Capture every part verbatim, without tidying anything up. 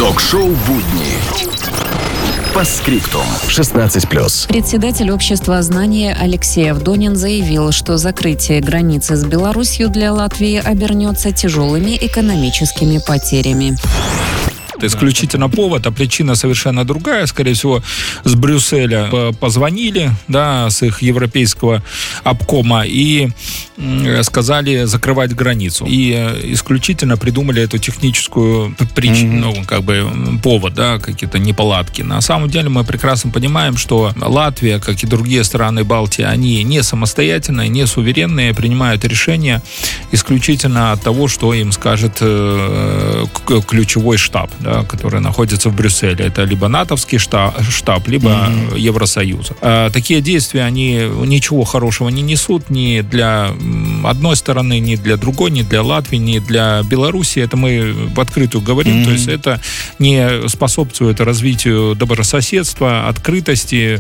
Ток-шоу «Будни». По скриптум. шестнадцать плюс. Председатель общества знания Алексей Авдонин заявил, что закрытие границы с Беларусью для Латвии обернется тяжелыми экономическими потерями. Это исключительно повод, а причина совершенно другая. Скорее всего, с Брюсселя позвонили, да, с их европейского обкома и сказали закрывать границу. И исключительно придумали эту техническую причину, mm-hmm. ну, как бы повод, да, какие-то неполадки. На самом деле мы прекрасно понимаем, что Латвия, как и другие страны Балтии, они не самостоятельные, не суверенные, принимают решения исключительно от того, что им скажет э, ключевой штаб, да, который находится в Брюсселе. Это либо натовский штаб, штаб либо mm-hmm. Евросоюза. А такие действия, они ничего хорошего не несут ни для одной стороны, ни для другой, ни для Латвии, ни для Беларуси. Это мы в открытую говорим. Mm-hmm. То есть это не способствует развитию добрососедства, открытости.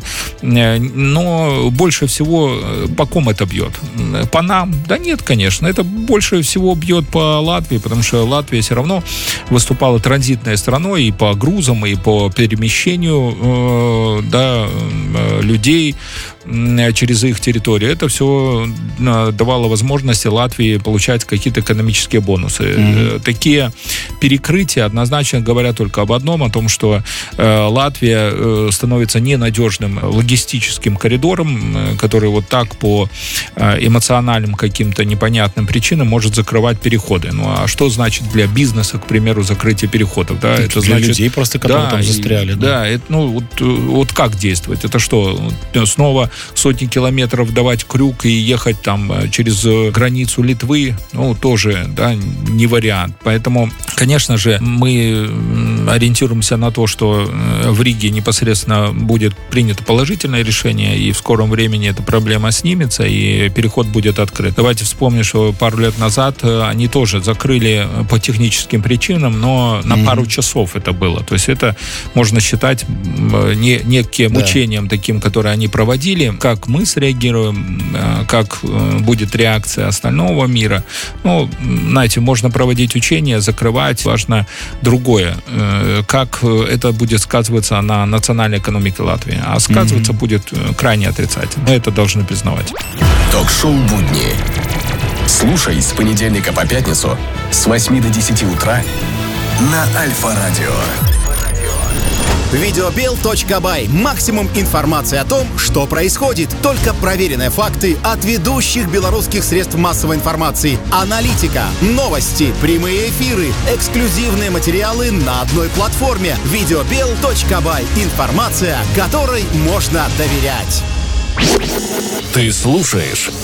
Но больше всего по ком это бьет? По нам? Да нет, конечно. Это больше всего бьет по Латвии, потому что Латвия все равно выступала транзитной страной и по грузам, и по перемещению э, да, людей через их территорию. Это все давало возможности Латвии получать какие-то экономические бонусы. Mm-hmm. Такие перекрытия однозначно говорят только об одном, о том, что э, Латвия э, становится ненадежным логистическим коридором, э, который вот так по э, эмоциональным каким-то непонятным причинам может закрывать переходы. Ну а что значит для бизнеса, к примеру, закрытие переходов? Да, это для значит, людей просто, которые да, там застряли. И, да, да это, ну вот, вот как действовать? Это что, снова сотни километров давать крюк и ехать там через границу Литвы? Ну, тоже, да, не вариант. Поэтому, конечно же, мы ориентируемся на то, что в Риге непосредственно будет принято положительное решение, и в скором времени эта проблема снимется, и переход будет открыт. Давайте вспомним, что пару лет назад они тоже закрыли по техническим причинам, но на mm-hmm. пару часов это было. То есть это можно считать не, неким да. мучением таким, которое они проводили. Как мы среагируем, как будет реакция остального мира. Ну, знаете, можно проводить учения, закрывать. Важно другое. Как это будет сказываться на национальной экономике Латвии. А сказываться mm-hmm. будет крайне отрицательно. Мы это должны признавать. Ток-шоу «Будни». Слушай с понедельника по пятницу с восьми до десяти утра на Альфа-радио. Видеобел точка бай. Максимум информации о том, что происходит. Только проверенные факты от ведущих белорусских средств массовой информации. Аналитика, новости, прямые эфиры, эксклюзивные материалы на одной платформе. Видеобел точка бай. Информация, которой можно доверять. Ты слушаешь